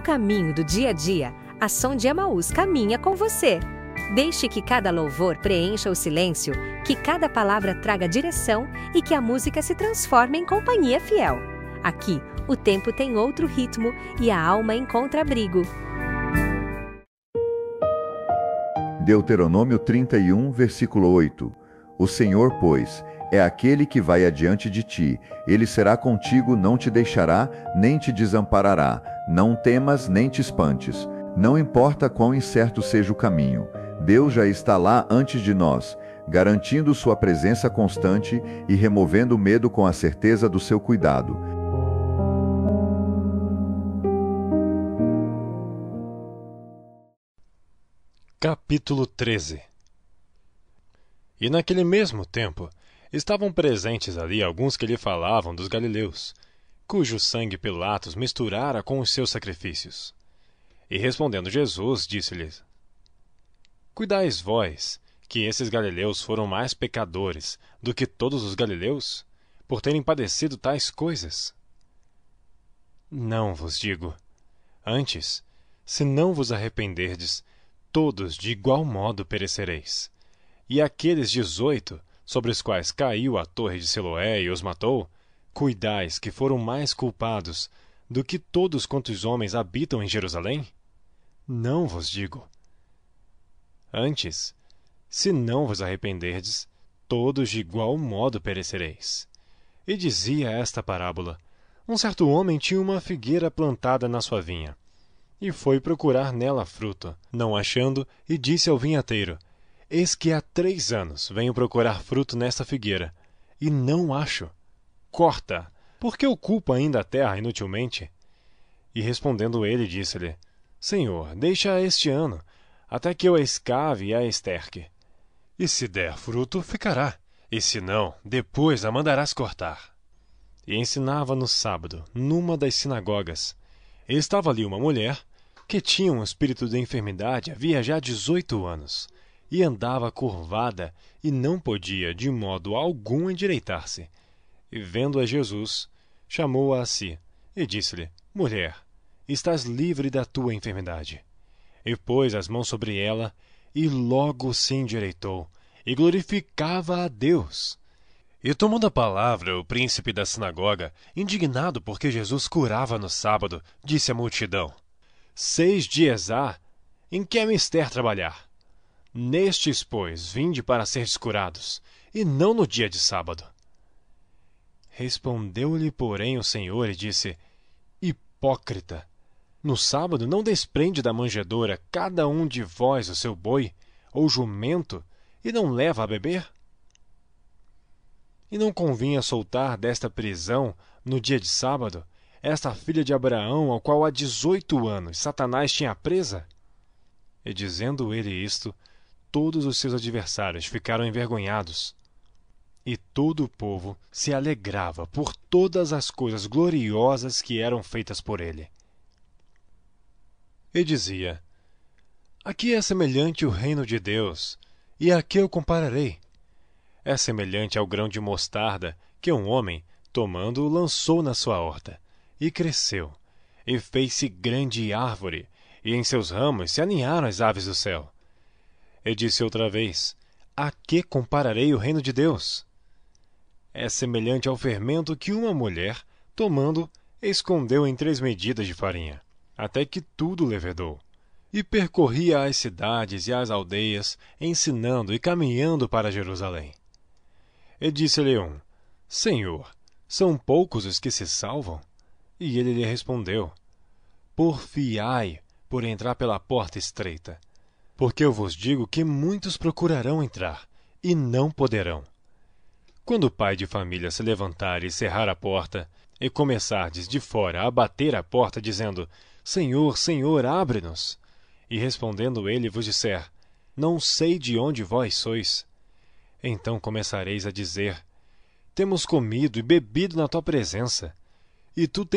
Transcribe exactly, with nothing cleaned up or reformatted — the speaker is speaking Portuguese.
caminho do dia a dia, a Som de Emaús caminha com você. Deixe que cada louvor preencha o silêncio, que cada palavra traga direção e que a música se transforme em companhia fiel. Aqui, o tempo tem outro ritmo e a alma encontra abrigo. Deuteronômio trinta e um, versículo oito. O Senhor, pois, é aquele que vai adiante de ti. Ele será contigo, não te deixará, nem te desamparará. Não temas, nem te espantes. Não importa quão incerto seja o caminho. Deus já está lá antes de nós, garantindo sua presença constante e removendo o medo com a certeza do seu cuidado. Capítulo treze. E naquele mesmo tempo, estavam presentes ali alguns que lhe falavam dos galileus, cujo sangue Pilatos misturara com os seus sacrifícios. E respondendo Jesus, disse-lhes: Cuidais vós, que esses galileus foram mais pecadores do que todos os galileus, por terem padecido tais coisas? Não vos digo. Antes, se não vos arrependerdes, todos de igual modo perecereis. E aqueles dezoito, sobre os quais caiu a torre de Siloé e os matou, cuidais que foram mais culpados do que todos quantos homens habitam em Jerusalém? Não vos digo. Antes, se não vos arrependerdes, todos de igual modo perecereis. E dizia esta parábola: Um certo homem tinha uma figueira plantada na sua vinha, e foi procurar nela fruto, não achando, e disse ao vinhateiro: Eis que há três anos venho procurar fruto nesta figueira, e não acho. Corta! Por que ocupa ainda a terra inutilmente? E respondendo ele, disse-lhe: Senhor, deixa este ano, até que eu a escave e a esterque. E se der fruto, ficará, e se não, depois a mandarás cortar. E ensinava no sábado, numa das sinagogas. E estava ali uma mulher, que tinha um espírito de enfermidade havia já dezoito anos, e andava curvada, e não podia, de modo algum, endireitar-se. E vendo-a Jesus, chamou-a a si, e disse-lhe: Mulher, estás livre da tua enfermidade. E pôs as mãos sobre ela, e logo se endireitou, e glorificava a Deus. E tomando a palavra, o príncipe da sinagoga, indignado porque Jesus curava no sábado, disse à multidão: Seis dias há em que é mister trabalhar. Nestes, pois, vinde para seres curados, e não no dia de sábado. Respondeu-lhe, porém, o Senhor e disse: Hipócrita! No sábado não desprende da manjedoura cada um de vós o seu boi, ou jumento, e não leva a beber? E não convinha soltar desta prisão, no dia de sábado, esta filha de Abraão, ao qual há dezoito anos Satanás tinha presa? E dizendo ele isto, todos os seus adversários ficaram envergonhados. E todo o povo se alegrava por todas as coisas gloriosas que eram feitas por ele. E dizia: A que é semelhante o reino de Deus, e a que eu compararei? É semelhante ao grão de mostarda que um homem, tomando-o, lançou na sua horta, e cresceu, e fez-se grande árvore, e em seus ramos se aninharam as aves do céu. E disse outra vez: A que compararei o reino de Deus? É semelhante ao fermento que uma mulher, tomando, escondeu em três medidas de farinha, até que tudo levedou. E percorria as cidades e as aldeias, ensinando e caminhando para Jerusalém. E disse-lhe um: Senhor, são poucos os que se salvam? E ele lhe respondeu: Porfiai por entrar pela porta estreita, porque eu vos digo que muitos procurarão entrar, e não poderão. Quando o pai de família se levantar e cerrar a porta, e começardes de fora a bater a porta, dizendo: Senhor, Senhor, abre-nos. E respondendo ele vos disser: Não sei de onde vós sois. Então começareis a dizer: Temos comido e bebido na tua presença, e tu